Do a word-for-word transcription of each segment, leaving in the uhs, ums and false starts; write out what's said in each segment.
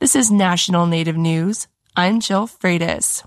This is National Native News. I'm Jill Freitas.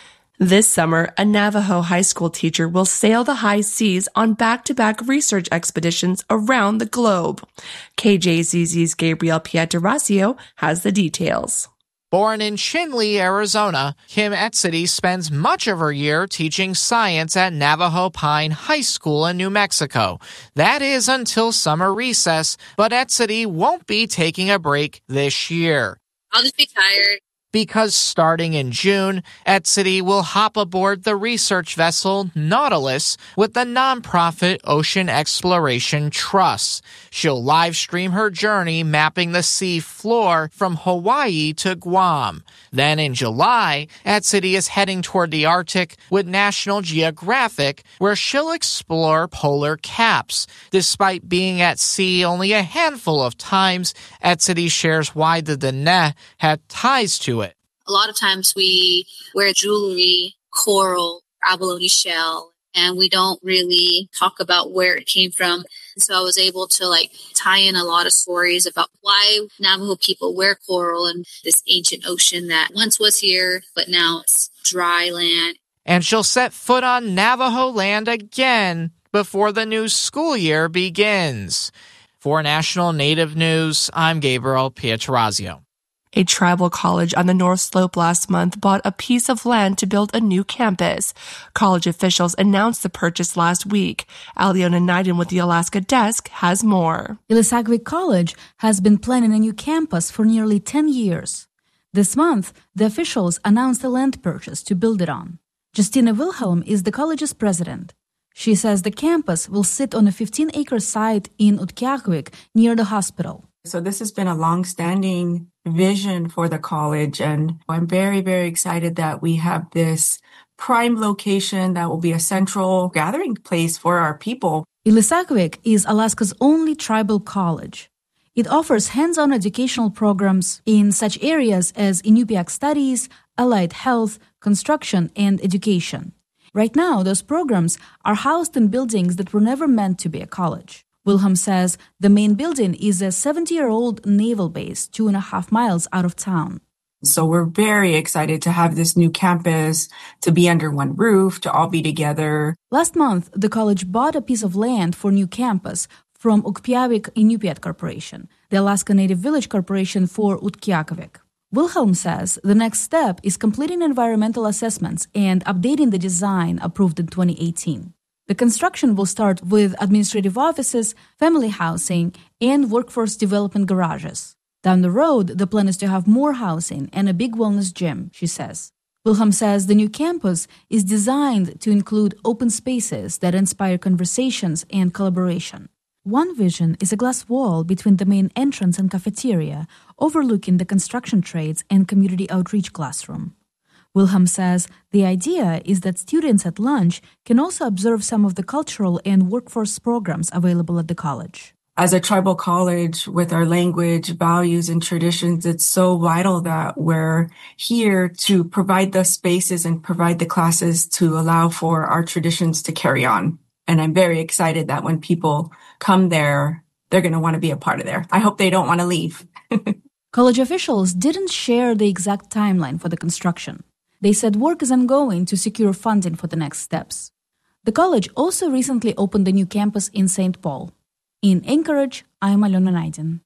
This summer, a Navajo high school teacher will sail the high seas on back-to-back research expeditions around the globe. K J Z Z's Gabriel Pietrasio has the details. Born in Chinle, Arizona, Kim Etzity spends much of her year teaching science at Navajo Pine High School in New Mexico. That is until summer recess, but Etzity won't be taking a break this year. I'll just be tired. Because starting in June, Etzity will hop aboard the research vessel Nautilus with the nonprofit Ocean Exploration Trust. She'll live stream her journey mapping the sea floor from Hawaii to Guam. Then in July, Etzity is heading toward the Arctic with National Geographic, where she'll explore polar caps. Despite being at sea only a handful of times, Etzity shares why the Diné had ties to it. A lot of times we wear jewelry, coral, abalone shell, and we don't really talk about where it came from. And so I was able to like tie in a lot of stories about why Navajo people wear coral in this ancient ocean that once was here, but now it's dry land. And she'll set foot on Navajo land again before the new school year begins. For National Native News, I'm Gabriel Pietrasio. A tribal college on the North Slope last month bought a piece of land to build a new campus. College officials announced the purchase last week. Aliona Naiden with the Alaska Desk has more. Ilisagvik College has been planning a new campus for nearly ten years. This month, the officials announced a land purchase to build it on. Justina Wilhelm is the college's president. She says the campus will sit on a fifteen-acre site in Utqiagvik near the hospital. So this has been a long-standing vision for the college, and I'm very, very excited that we have this prime location that will be a central gathering place for our people. Ilisagvik is Alaska's only tribal college. It offers hands-on educational programs in such areas as Inupiaq studies, allied health, construction, and education. Right now, those programs are housed in buildings that were never meant to be a college. Wilhelm says the main building is a seventy-year-old naval base two and a half miles out of town. So we're very excited to have this new campus, to be under one roof, to all be together. Last month, the college bought a piece of land for new campus from Ukpiavik Inupiat Corporation, the Alaska Native Village Corporation for Utqiagvik. Wilhelm says the next step is completing environmental assessments and updating the design approved in twenty eighteen. The construction will start with administrative offices, family housing, and workforce development garages. Down the road, the plan is to have more housing and a big wellness gym, she says. Wilhelm says the new campus is designed to include open spaces that inspire conversations and collaboration. One vision is a glass wall between the main entrance and cafeteria, overlooking the construction trades and community outreach classroom. Wilhelm says the idea is that students at lunch can also observe some of the cultural and workforce programs available at the college. As a tribal college with our language, values, and traditions, it's so vital that we're here to provide the spaces and provide the classes to allow for our traditions to carry on. And I'm very excited that when people come there, they're going to want to be a part of there. I hope they don't want to leave. College officials didn't share the exact timeline for the construction. They said work is ongoing to secure funding for the next steps. The college also recently opened a new campus in Saint Paul. In Anchorage, I'm Aliona Naiden.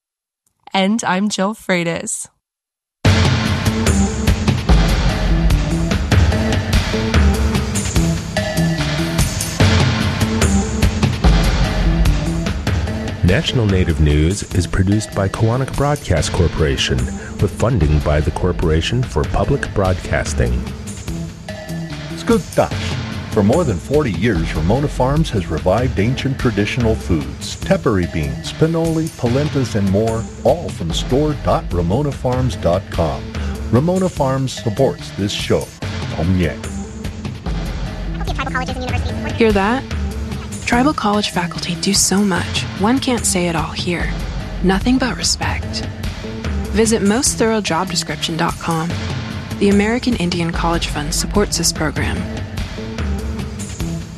And I'm Jill Freitas. National Native News is produced by Kawanak Broadcast Corporation with funding by the Corporation for Public Broadcasting. Skugtash. For more than forty years, Ramona Farms has revived ancient traditional foods, tepary beans, pinoli, polentas, and more, all from store dot ramona farms dot com. Ramona Farms supports this show. Omye. Hear that? Tribal college faculty do so much, one can't say it all here. Nothing but respect. Visit most thorough job description dot com. The American Indian College Fund supports this program.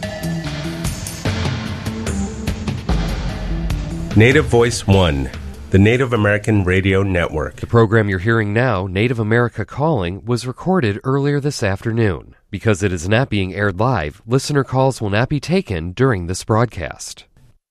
Native Voice One, the Native American Radio Network. The program you're hearing now, Native America Calling, was recorded earlier this afternoon. Because it is not being aired live, listener calls will not be taken during this broadcast.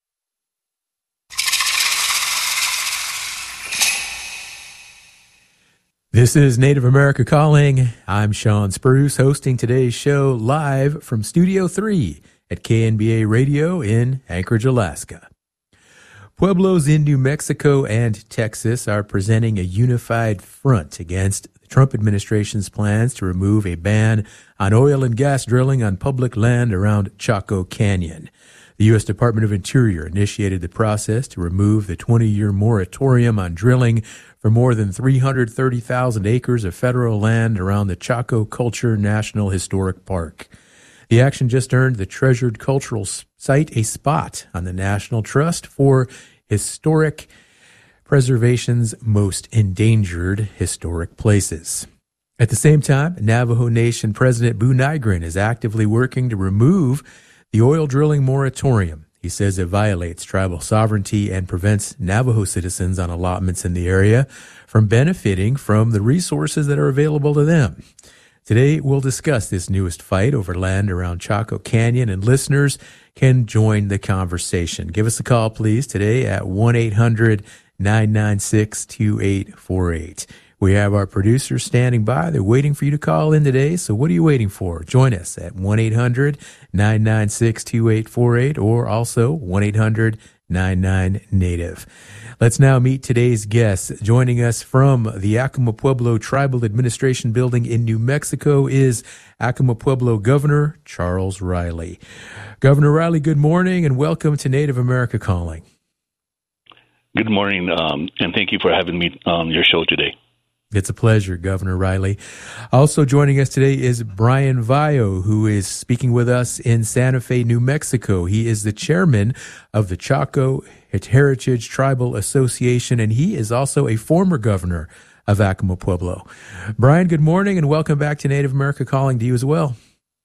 This is Native America Calling. I'm Sean Spruce, hosting today's show live from Studio three at K N B A Radio in Anchorage, Alaska. Pueblos in New Mexico and Texas are presenting a unified front against the Trump administration's plans to remove a ban on oil and gas drilling on public land around Chaco Canyon. The U S Department of Interior initiated the process to remove the twenty-year moratorium on drilling for more than three hundred thirty thousand acres of federal land around the Chaco Culture National Historic Park. The action just earned the treasured cultural site a spot on the National Trust for Historic Preservation's Most Endangered Historic Places. At the same time, Navajo Nation President Bu Nygren is actively working to remove the oil drilling moratorium. He says it violates tribal sovereignty and prevents Navajo citizens on allotments in the area from benefiting from the resources that are available to them. Today, we'll discuss this newest fight over land around Chaco Canyon, and listeners can join the conversation. Give us a call, please, today at one eight hundred nine nine six two eight four eight. We have our producers standing by. They're waiting for you to call in today, so what are you waiting for? Join us at one eight hundred nine nine six two eight four eight or also one eight hundred nine nine Native. Let's now meet today's guests. Joining us from the Acoma Pueblo Tribal Administration Building in New Mexico is Acoma Pueblo Governor Charles Riley. Governor Riley, good morning and welcome to Native America Calling. Good morning, um, and thank you for having me on your show today. It's a pleasure, Governor Riley. Also joining us today is Brian Vayo, who is speaking with us in Santa Fe, New Mexico. He is the chairman of the Chaco Heritage Tribal Association, and he is also a former governor of Acoma Pueblo. Brian, good morning, and welcome back to Native America Calling to you as well.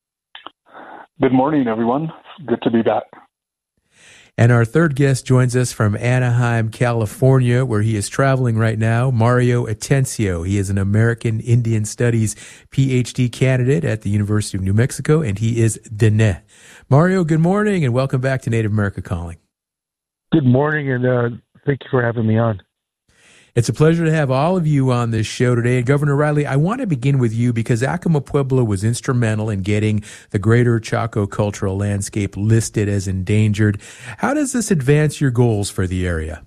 Good morning, everyone. Good to be back. And our third guest joins us from Anaheim, California, where he is traveling right now, Mario Atencio. He is an American Indian Studies P H D candidate at the University of New Mexico, and he is Dene. Mario, good morning, and welcome back to Native America Calling. Good morning, and uh, thank you for having me on. It's a pleasure to have all of you on this show today. And Governor Riley, I want to begin with you because Acoma Pueblo was instrumental in getting the greater Chaco cultural landscape listed as endangered. How does this advance your goals for the area?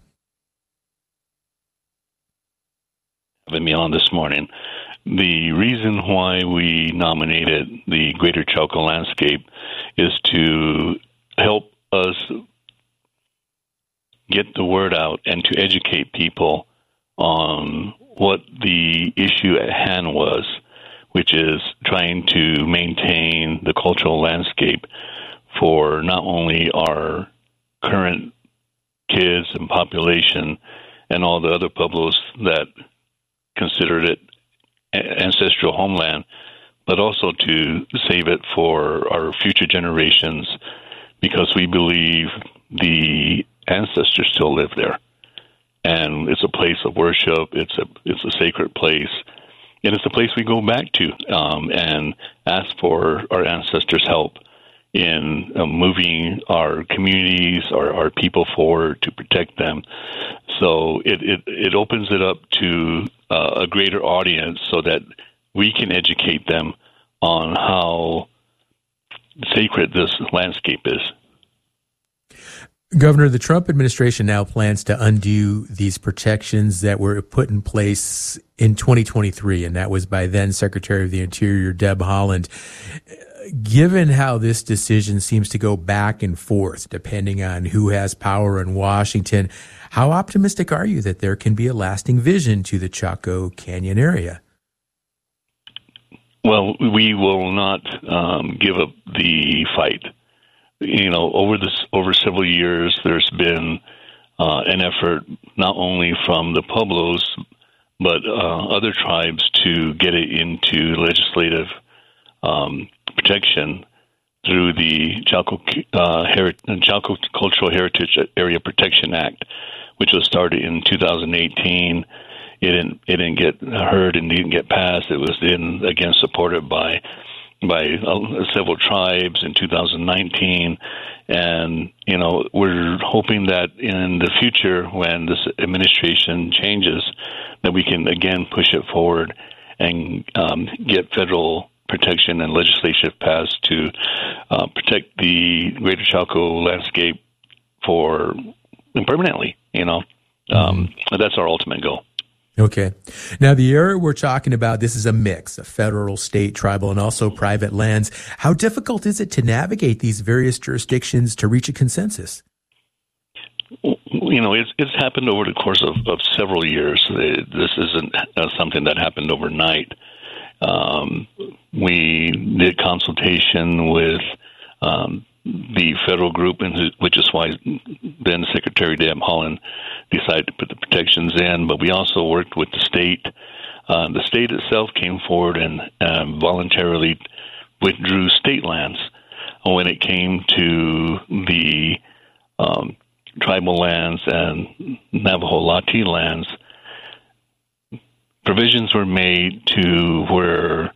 Having me on this morning. The reason why we nominated the greater Chaco landscape is to help us get the word out and to educate people on what the issue at hand was, which is trying to maintain the cultural landscape for not only our current kids and population and all the other pueblos that considered it ancestral homeland, but also to save it for our future generations, because we believe the ancestors still live there. And it's a place of worship. It's a it's a sacred place, and it's a place we go back to um, and ask for our ancestors' help in uh, moving our communities, our, our people forward to protect them. So it it, it opens it up to uh, a greater audience, so that we can educate them on how sacred this landscape is. Governor, the Trump administration now plans to undo these protections that were put in place in twenty twenty-three, and that was by then Secretary of the Interior Deb Haaland. Given how this decision seems to go back and forth, depending on who has power in Washington, how optimistic are you that there can be a lasting vision to the Chaco Canyon area? Well, we will not um, give up the fight. You know, over this over several years, there's been uh, an effort not only from the Pueblos but uh, other tribes to get it into legislative um, protection through the Chaco, uh, Heri- Chaco Cultural Heritage Area Protection Act, which was started in two thousand eighteen. It didn't, it didn't get heard and didn't get passed. It was then again supported by by uh, several tribes in two thousand nineteen. And, you know, we're hoping that in the future, when this administration changes, that we can again push it forward and um, get federal protection and legislation passed to uh, protect the Greater Chaco landscape for permanently, you know. Um, mm-hmm. That's our ultimate goal. Okay. Now, the area we're talking about, this is a mix of federal, state, tribal, and also private lands. How difficult is it to navigate these various jurisdictions to reach a consensus? You know, it's, it's happened over the course of, of several years. This isn't uh, something that happened overnight. Um, we did consultation with um, the federal group, and which is why then Secretary Deb Haaland decided to put the protections in. But we also worked with the state. Uh, the state itself came forward and um, voluntarily withdrew state lands when it came to the um, tribal lands and Navajo Lati lands. Provisions were made to where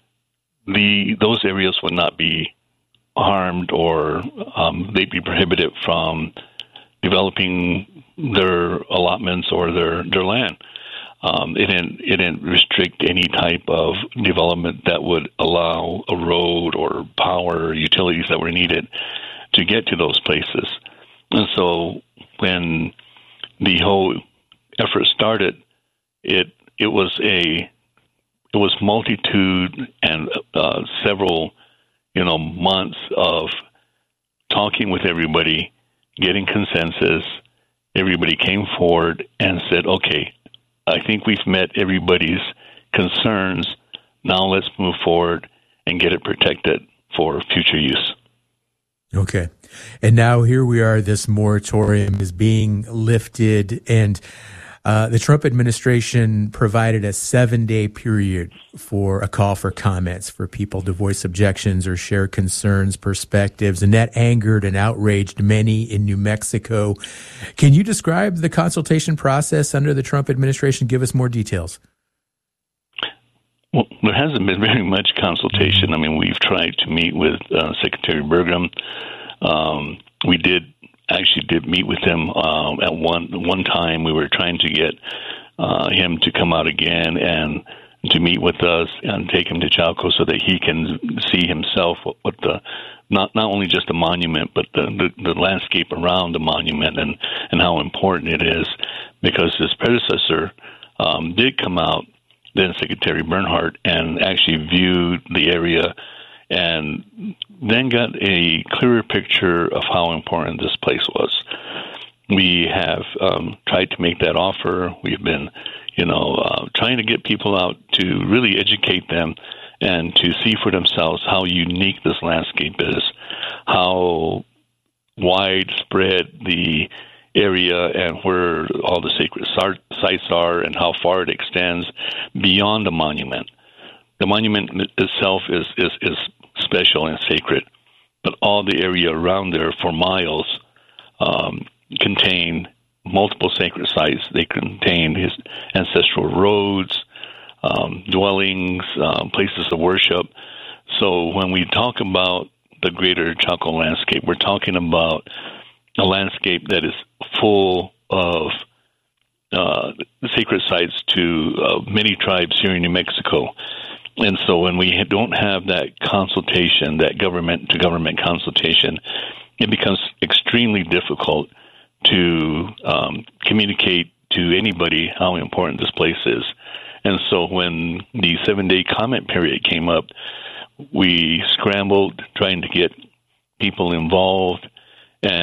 the those areas would not be harmed or um, they'd be prohibited from developing their allotments or their, their land. Um, it didn't it didn't restrict any type of development that would allow a road or power or utilities that were needed to get to those places. And so when the whole effort started, it it was a it was multitude and uh, several you know months of talking with everybody, getting consensus. Everybody came forward and said, okay, I think we've met everybody's concerns. Now let's move forward and get it protected for future use. Okay. And now here we are, this moratorium is being lifted, and uh, the Trump administration provided a seven-day period for a call for comments for people to voice objections or share concerns, perspectives, and that angered and outraged many in New Mexico. Can you describe the consultation process under the Trump administration? Give us more details. Well, there hasn't been very much consultation. I mean, we've tried to meet with uh, Secretary Burgum. Um, we did actually did meet with him um, at one one time. We were trying to get uh, him to come out again and to meet with us and take him to Chalco so that he can see himself what, what the not not only just the monument, but the, the, the landscape around the monument and, and how important it is. Because his predecessor um, did come out, then Secretary Bernhardt, and actually viewed the area and then got a clearer picture of how important this place was. We have um, tried to make that offer. We've been, you know, uh, trying to get people out to really educate them and to see for themselves how unique this landscape is, how widespread the area and where all the sacred sites are and how far it extends beyond the monument. The monument itself is, is, is special and sacred, but all the area around there for miles um, contain multiple sacred sites. They contain his ancestral roads, um, dwellings, um, places of worship. So when we talk about the Greater Chaco landscape, we're talking about a landscape that is full of uh, sacred sites to uh, many tribes here in New Mexico. And so when we don't have that consultation, that government-to-government consultation, it becomes extremely difficult to um, communicate to anybody how important this place is. And so when the seven-day comment period came up, we scrambled trying to get people involved,